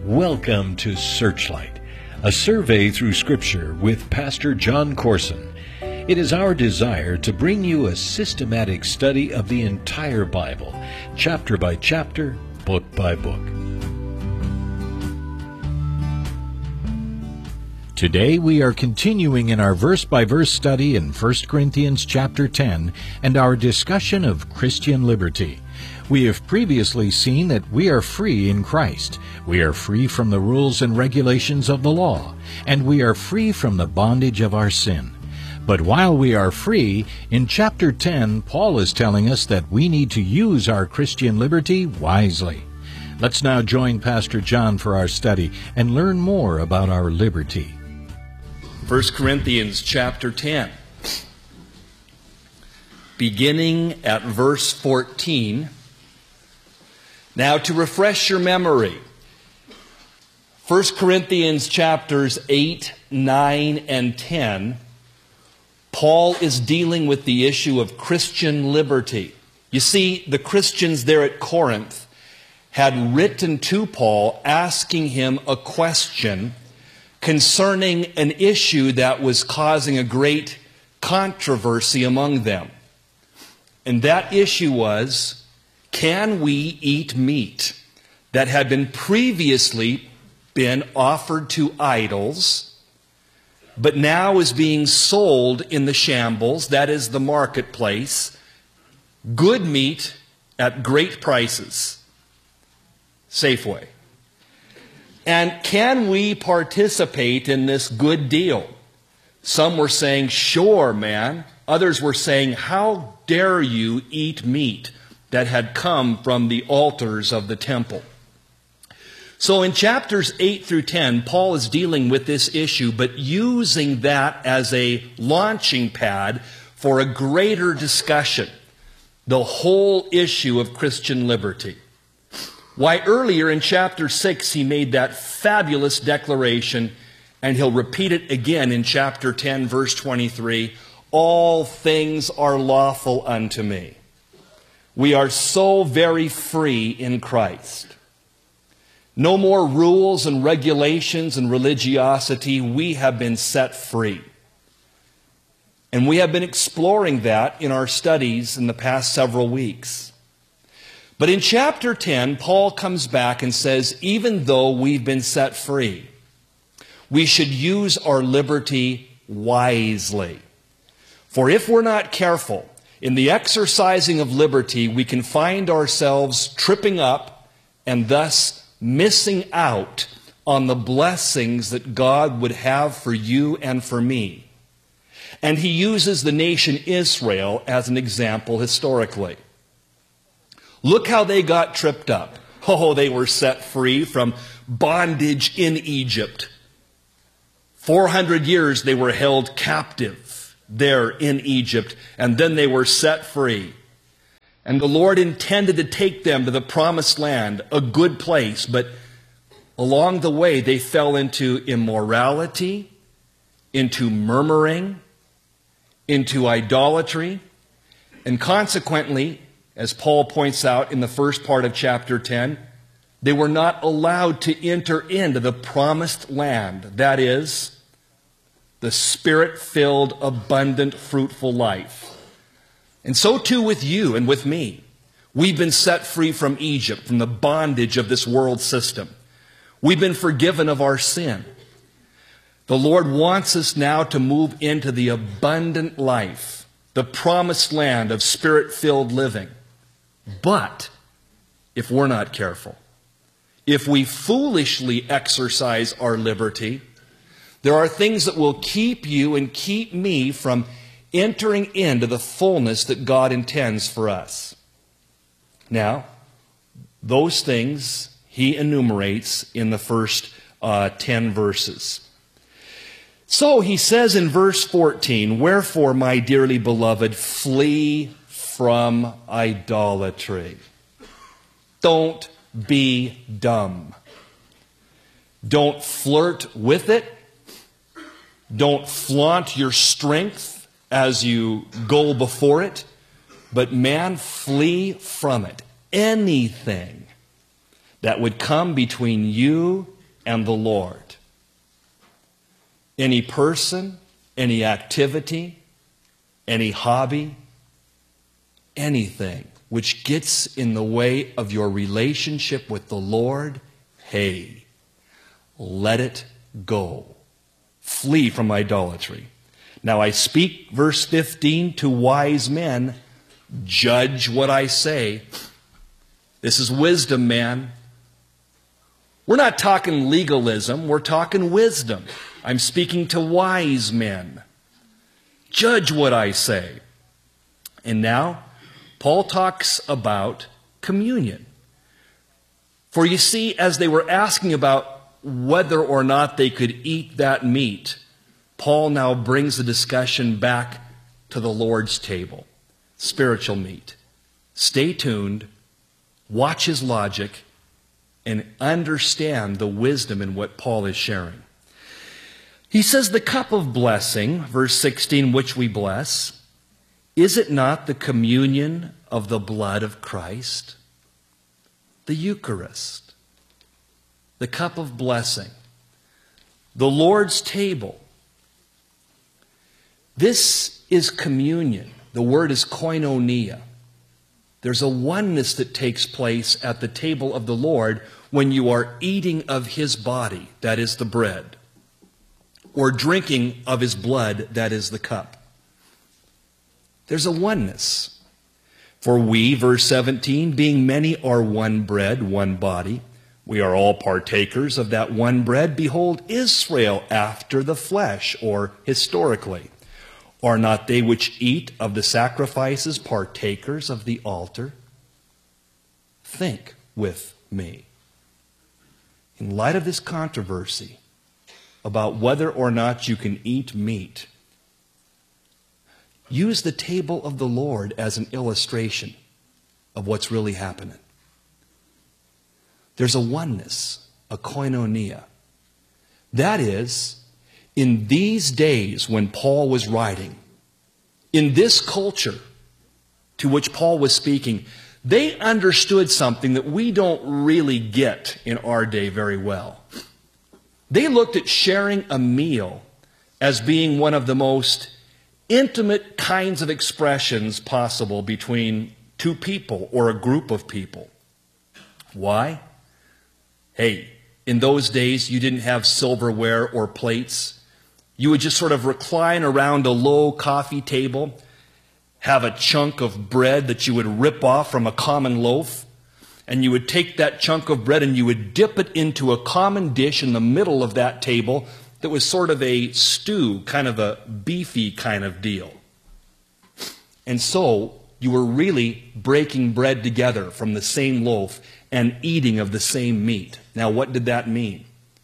Welcome to Searchlight, a survey through Scripture with Pastor John Corson. It is our desire to bring you a systematic study of the entire Bible, chapter by chapter, book by book. Today we are continuing in our verse-by-verse study in 1 Corinthians chapter 10 and our discussion of Christian liberty. We have previously seen that we are free in Christ. We are free from the rules and regulations of the law, and we are free from the bondage of our sin. But while we are free, in chapter 10, Paul is telling us that we need to use our Christian liberty wisely. Let's now join Pastor John for our study and learn more about our liberty. 1 Corinthians chapter 10, beginning at verse 14. Now, to refresh your memory, 1 Corinthians chapters 8, 9, and 10, Paul is dealing with the issue of Christian liberty. You see, the Christians there at Corinth had written to Paul asking him a question concerning an issue that was causing a great controversy among them. And that issue was, can we eat meat that had been previously been offered to idols, but now is being sold in the shambles, that is the marketplace, good meat at great prices, Safeway? And can we participate in this good deal? Some were saying, sure, man. Others were saying, how dare you eat meat that had come from the altars of the temple? So in chapters 8 through 10, Paul is dealing with this issue, but using that as a launching pad for a greater discussion, the whole issue of Christian liberty. Why, earlier in chapter 6, he made that fabulous declaration, and he'll repeat it again in chapter 10, verse 23, all things are lawful unto me. We are so very free in Christ. No more rules and regulations and religiosity. We have been set free. And we have been exploring that in our studies in the past several weeks. But in chapter 10, Paul comes back and says, even though we've been set free, we should use our liberty wisely. For if we're not careful, in the exercising of liberty, we can find ourselves tripping up and thus missing out on the blessings that God would have for you and for me. And he uses the nation Israel as an example historically. Look how they got tripped up. Oh, they were set free from bondage in Egypt. 400 years they were held captive there in Egypt, and then they were set free. And the Lord intended to take them to the promised land, a good place, but along the way they fell into immorality, into murmuring, into idolatry, and consequently, as Paul points out in the first part of chapter 10, they were not allowed to enter into the promised land, that is, the Spirit-filled, abundant, fruitful life. And so too with you and with me. We've been set free from Egypt, from the bondage of this world system. We've been forgiven of our sin. The Lord wants us now to move into the abundant life, the promised land of Spirit-filled living. But if we're not careful, if we foolishly exercise our liberty, there are things that will keep you and keep me from entering into the fullness that God intends for us. Now, those things he enumerates in the first 10 verses. So he says in verse 14, wherefore, my dearly beloved, flee from idolatry. Don't be dumb. Don't flirt with it. Don't flaunt your strength as you go before it. But man, flee from it. Anything that would come between you and the Lord. Any person, any activity, any hobby, anything which gets in the way of your relationship with the Lord, hey, let it go. Flee from idolatry. Now I speak, verse 15, to wise men. Judge what I say. This is wisdom, man. We're not talking legalism. We're talking wisdom. I'm speaking to wise men. Judge what I say. And now, Paul talks about communion. For you see, as they were asking about whether or not they could eat that meat, Paul now brings the discussion back to the Lord's table. Spiritual meat. Stay tuned, watch his logic, and understand the wisdom in what Paul is sharing. He says, the cup of blessing, verse 16, which we bless, is it not the communion of the blood of Christ? The Eucharist. The cup of blessing. The Lord's table. This is communion. The word is koinonia. There's a oneness that takes place at the table of the Lord when you are eating of his body, that is the bread, or drinking of his blood, that is the cup. There's a oneness. For we, verse 17, being many are one bread, one body. We are all partakers of that one bread. Behold, Israel after the flesh, or historically. Are not they which eat of the sacrifices partakers of the altar? Think with me. In light of this controversy about whether or not you can eat meat, use the table of the Lord as an illustration of what's really happening. There's a oneness, a koinonia. That is, in these days when Paul was writing, in this culture to which Paul was speaking, they understood something that we don't really get in our day very well. They looked at sharing a meal as being one of the most intimate kinds of expressions possible between two people or a group of people. Why? Hey, in those days you didn't have silverware or plates. You would just sort of recline around a low coffee table, have a chunk of bread that you would rip off from a common loaf, and you would take that chunk of bread and you would dip it into a common dish in the middle of that table that was sort of a stew, kind of a beefy kind of deal. And so you were really breaking bread together from the same loaf and eating of the same meat. Now, what did that mean?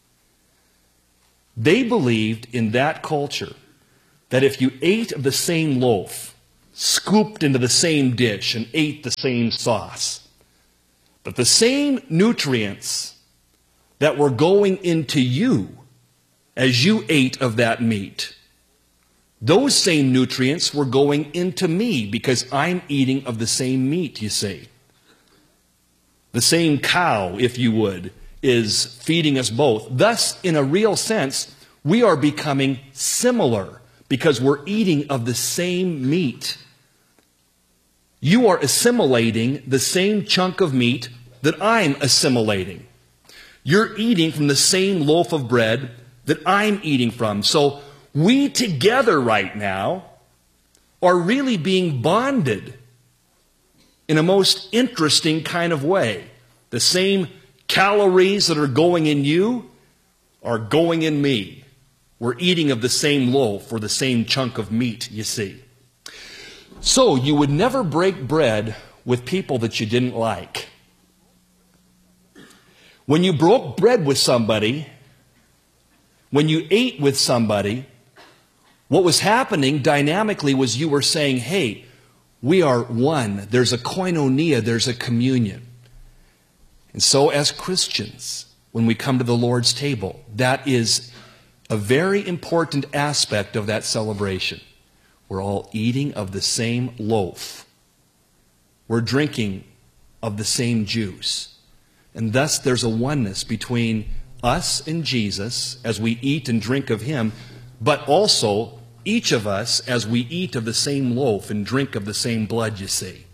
They believed in that culture that if you ate of the same loaf, scooped into the same dish, and ate the same sauce, that the same nutrients that were going into you as you ate of that meat, those same nutrients were going into me because I'm eating of the same meat, you see. The same cow, if you would, is feeding us both. Thus, in a real sense, we are becoming similar because we're eating of the same meat. You are assimilating the same chunk of meat that I'm assimilating. You're eating from the same loaf of bread that I'm eating from. So we together right now are really being bonded in a most interesting kind of way. The same calories that are going in you are going in me. We're eating of the same loaf or the same chunk of meat, you see. So you would never break bread with people that you didn't like. When you broke bread with somebody, when you ate with somebody, what was happening dynamically was you were saying, hey, we are one. There's a koinonia, there's a communion. And so as Christians, when we come to the Lord's table, that is a very important aspect of that celebration. We're all eating of the same loaf. We're drinking of the same juice. And thus there's a oneness between us and Jesus as we eat and drink of him, but also each of us as we eat of the same loaf and drink of the same blood, you see.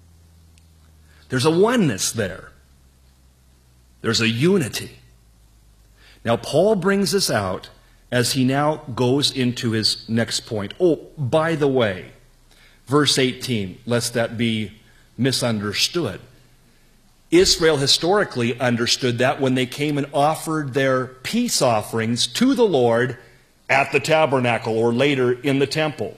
There's a oneness there. There's a unity. Now, Paul brings this out as he now goes into his next point. Oh, by the way, verse 18, lest that be misunderstood. Israel historically understood that when they came and offered their peace offerings to the Lord at the tabernacle or later in the temple.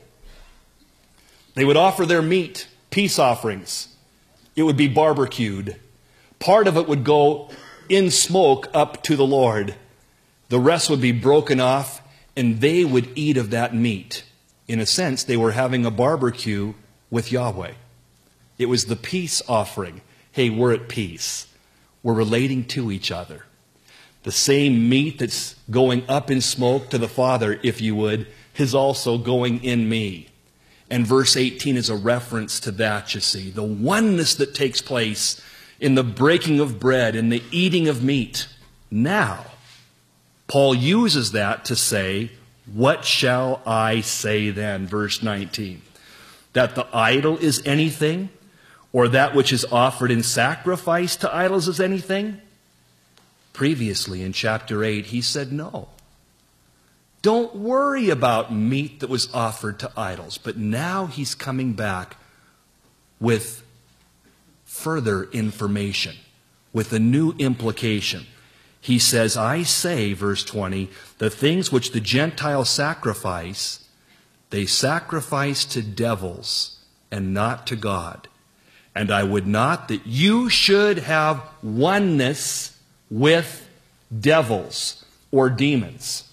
They would offer their meat, peace offerings. It would be barbecued. Part of it would go in smoke up to the Lord. The rest would be broken off, and they would eat of that meat. In a sense, they were having a barbecue with Yahweh. It was the peace offering. Hey, we're at peace. We're relating to each other. The same meat that's going up in smoke to the Father, if you would, is also going in me. And verse 18 is a reference to that, you see. The oneness that takes place in the breaking of bread and the eating of meat. Now, Paul uses that to say, what shall I say then? Verse 19. That the idol is anything? Or that which is offered in sacrifice to idols is anything? Previously in chapter 8, he said no. Don't worry about meat that was offered to idols. But now he's coming back with further information, with a new implication. He says, I say, verse 20, the things which the Gentiles sacrifice, they sacrifice to devils and not to God. And I would not that you should have oneness with devils or demons.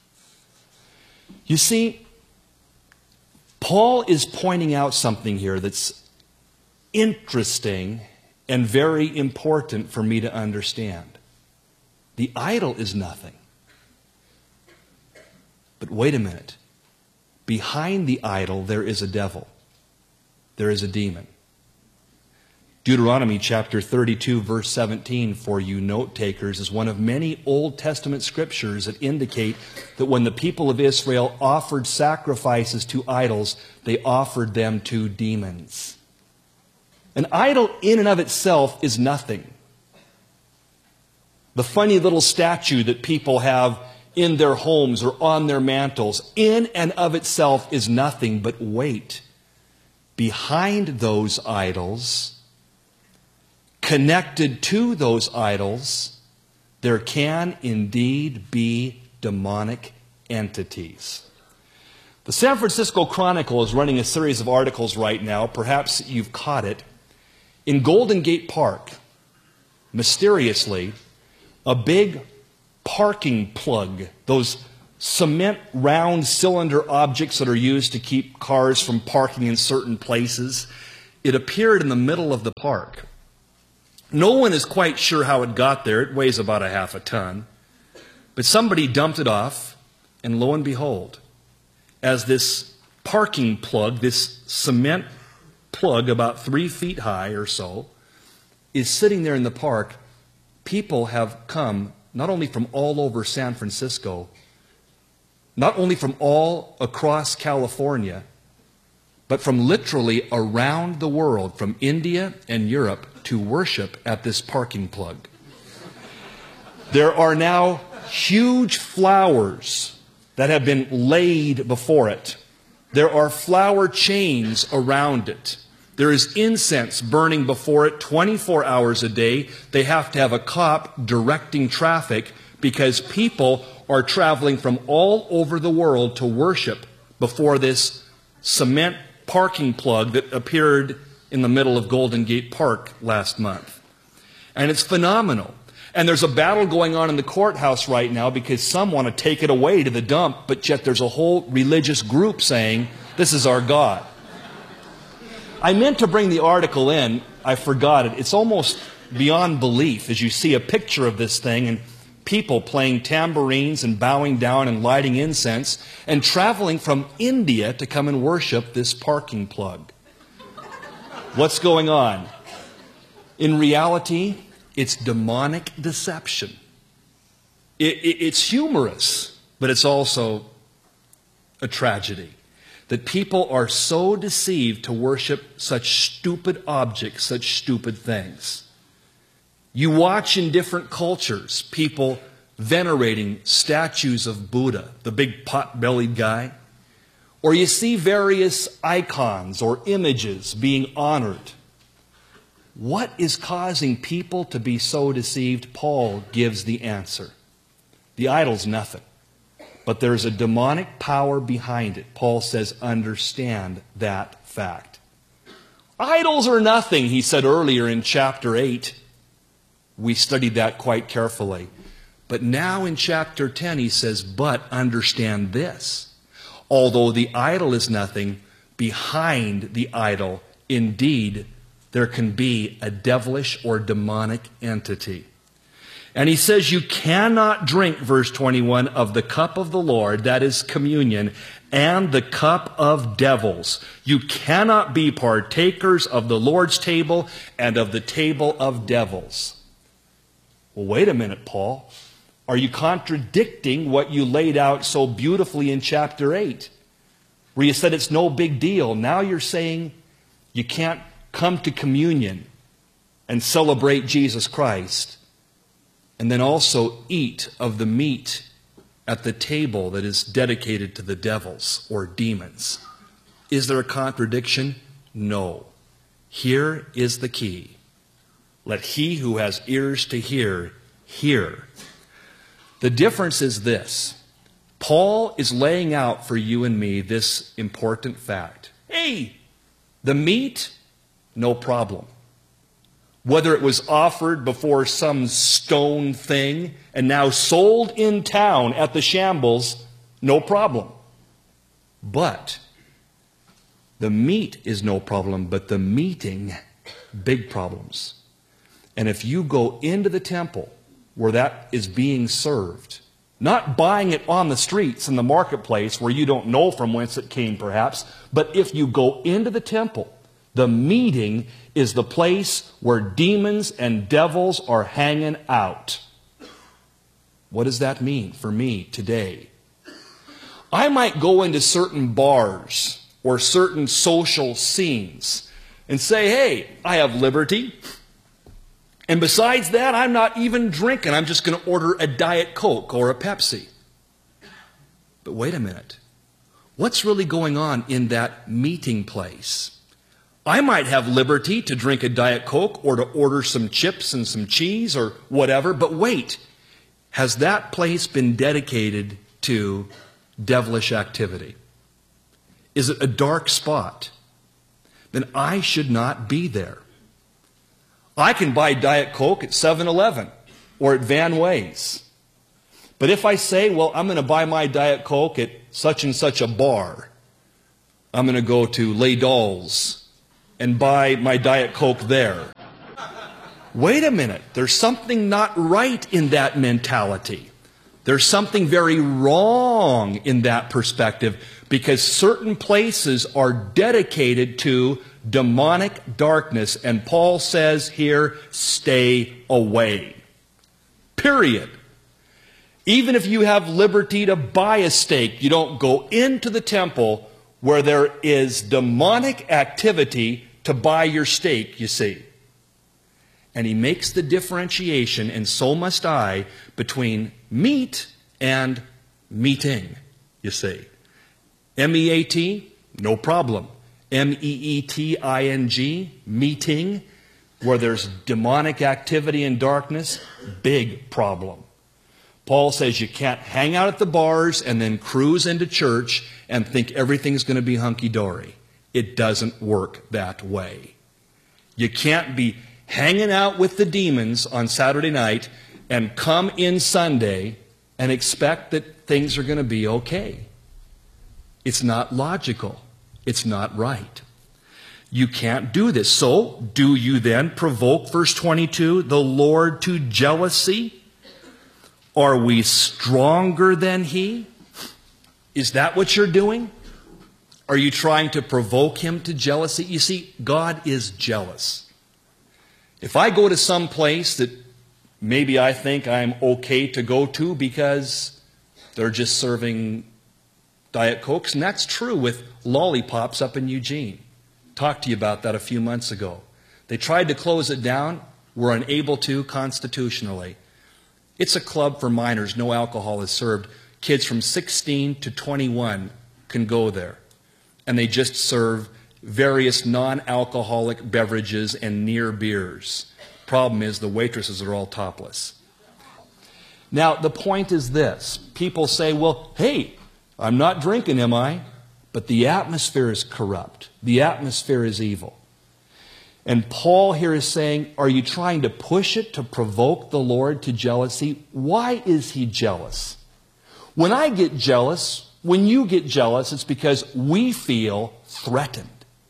You see, Paul is pointing out something here that's interesting and very important for me to understand. The idol is nothing. But wait a minute. Behind the idol, there is a devil. There is a demon. Deuteronomy chapter 32, verse 17, for you note takers, is one of many Old Testament scriptures that indicate that when the people of Israel offered sacrifices to idols, they offered them to demons. An idol in and of itself is nothing. The funny little statue that people have in their homes or on their mantles, in and of itself is nothing. But wait, behind those idols, connected to those idols, there can indeed be demonic entities. The San Francisco Chronicle is running a series of articles right now, perhaps you've caught it. In Golden Gate Park, mysteriously, a big parking plug, those cement round cylinder objects that are used to keep cars from parking in certain places, it appeared in the middle of the park. No one is quite sure how it got there. It weighs about a half a ton. But somebody dumped it off, and lo and behold, as this parking plug, this cement plug about 3 feet high or so, is sitting there in the park, people have come not only from all over San Francisco, not only from all across California, but from literally around the world, from India and Europe, to worship at this parking plug. There are now huge flowers that have been laid before it. There are flower chains around it. There is incense burning before it 24 hours a day. They have to have a cop directing traffic because people are traveling from all over the world to worship before this cement parking plug that appeared in the middle of Golden Gate Park last month. And it's phenomenal. And there's a battle going on in the courthouse right now because some want to take it away to the dump, but yet there's a whole religious group saying, this is our God. I meant to bring the article in. I forgot it. It's almost beyond belief as you see a picture of this thing and people playing tambourines and bowing down and lighting incense and traveling from India to come and worship this parking plug. What's going on? In reality, it's demonic deception. It's humorous, but it's also a tragedy that people are so deceived to worship such stupid objects, such stupid things. You watch in different cultures people venerating statues of Buddha, the big pot-bellied guy, or you see various icons or images being honored. What is causing people to be so deceived? Paul gives the answer. The idol's nothing, but there's a demonic power behind it. Paul says, understand that fact. Idols are nothing, he said earlier in chapter 8. We studied that quite carefully. But now in chapter 10 he says, but understand this. Although the idol is nothing, behind the idol, indeed, there can be a devilish or demonic entity. And he says you cannot drink, verse 21, of the cup of the Lord, that is communion, and the cup of devils. You cannot be partakers of the Lord's table and of the table of devils. Well, wait a minute, Paul. Are you contradicting what you laid out so beautifully in chapter 8? Where you said it's no big deal. Now you're saying you can't come to communion and celebrate Jesus Christ and then also eat of the meat at the table that is dedicated to the devils or demons. Is there a contradiction? No. Here is the key. Let he who has ears to hear, hear. The difference is this. Paul is laying out for you and me this important fact. Hey, the meat, no problem. Whether it was offered before some stone thing and now sold in town at the shambles, no problem. But the meat is no problem, but the meeting, big problems. And if you go into the temple where that is being served, not buying it on the streets in the marketplace where you don't know from whence it came perhaps, but if you go into the temple, the meeting is the place where demons and devils are hanging out. What does that mean for me today? I might go into certain bars or certain social scenes and say, hey, I have liberty. And besides that, I'm not even drinking. I'm just going to order a Diet Coke or a Pepsi. But wait a minute. What's really going on in that meeting place? I might have liberty to drink a Diet Coke or to order some chips and some cheese or whatever, but wait, has that place been dedicated to devilish activity? Is it a dark spot? Then I should not be there. I can buy Diet Coke at 7-Eleven or at Van Way's. But if I say, well, I'm going to buy my Diet Coke at such and such a bar, I'm going to go to Les Dolls and buy my Diet Coke there. Wait a minute. There's something not right in that mentality. There's something very wrong in that perspective because certain places are dedicated to demonic darkness. And Paul says here, stay away. Period. Even if you have liberty to buy a steak, you don't go into the temple where there is demonic activity to buy your steak, you see. And he makes the differentiation, and so must I, between meat and meeting, you see. M-E-A-T, no problem. M-E-E-T-I-N-G, meeting, where there's demonic activity and darkness, big problem. Paul says you can't hang out at the bars and then cruise into church and think everything's going to be hunky-dory. It doesn't work that way. You can't be hanging out with the demons on Saturday night and come in Sunday and expect that things are going to be okay. It's not logical. It's not right. You can't do this. So, do you then provoke, verse 22, the Lord to jealousy? Are we stronger than He? Is that what you're doing? Are you trying to provoke Him to jealousy? You see, God is jealous. If I go to some place that maybe I think I'm okay to go to because they're just serving Diet Cokes. And that's true with Lollipops up in Eugene. Talked to you about that a few months ago. They tried to close it down, were unable to constitutionally. It's a club for minors. No alcohol is served. Kids from 16 to 21 can go there. And they just serve various non-alcoholic beverages and near beers. Problem is the waitresses are all topless. Now, the point is this. People say, well, hey, I'm not drinking, am I? But the atmosphere is corrupt. The atmosphere is evil. And Paul here is saying, are you trying to push it to provoke the Lord to jealousy? Why is he jealous? When I get jealous, when you get jealous, it's because we feel threatened.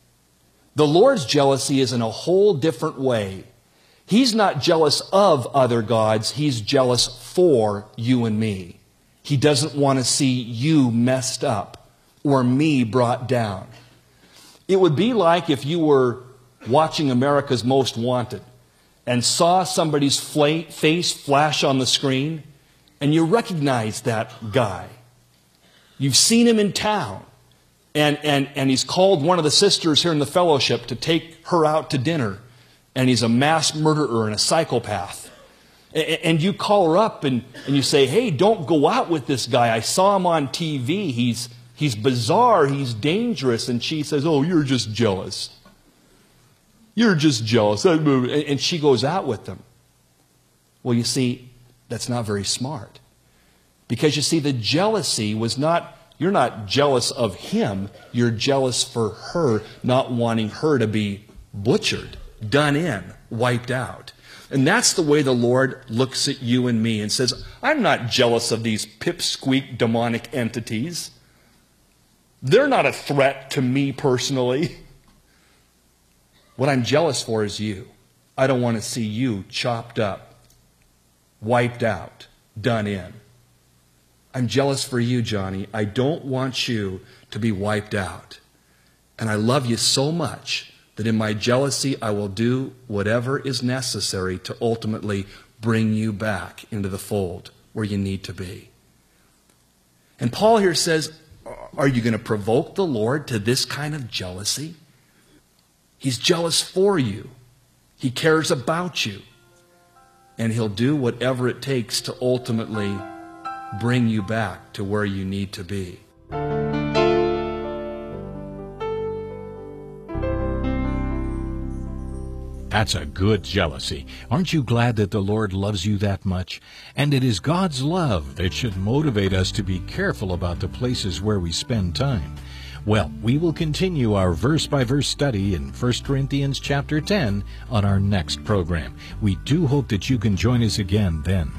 The Lord's jealousy is in a whole different way. He's not jealous of other gods. He's jealous for you and me. He doesn't want to see you messed up or me brought down. It would be like if you were watching America's Most Wanted and saw somebody's face flash on the screen and you recognize that guy. You've seen him in town and he's called one of the sisters here in the fellowship to take her out to dinner, and he's a mass murderer and a psychopath. And you call her up and you say, hey, don't go out with this guy. I saw him on TV. He's bizarre. He's dangerous. And she says, oh, you're just jealous. You're just jealous. And she goes out with them. Well, you see, that's not very smart. Because you see, the jealousy was not, you're not jealous of him. You're jealous for her, not wanting her to be butchered, done in, wiped out. And that's the way the Lord looks at you and me and says, I'm not jealous of these pipsqueak demonic entities. They're not a threat to me personally. What I'm jealous for is you. I don't want to see you chopped up, wiped out, done in. I'm jealous for you, Johnny. I don't want you to be wiped out. And I love you so much that in my jealousy I will do whatever is necessary to ultimately bring you back into the fold where you need to be. And Paul here says, are you going to provoke the Lord to this kind of jealousy? He's jealous for you. He cares about you. And he'll do whatever it takes to ultimately bring you back to where you need to be. That's a good jealousy. Aren't you glad that the Lord loves you that much? And it is God's love that should motivate us to be careful about the places where we spend time. Well, we will continue our verse-by-verse study in 1 Corinthians chapter 10 on our next program. We do hope that you can join us again then.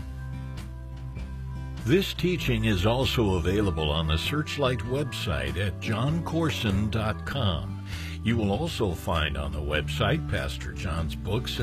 This teaching is also available on the Searchlight website at johncorson.com. You will also find on the website Pastor John's books